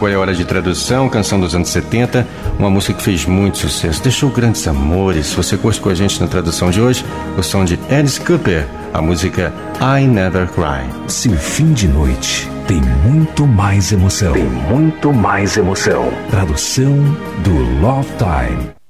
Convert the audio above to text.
Agora é hora de tradução, canção dos anos 70, uma música que fez muito sucesso, deixou grandes amores. Você curte com a gente na tradução de hoje, o som de Alice Cooper, a música I Never Cry. Seu fim de noite tem muito mais emoção. Tem muito mais emoção. Tradução do Love Time.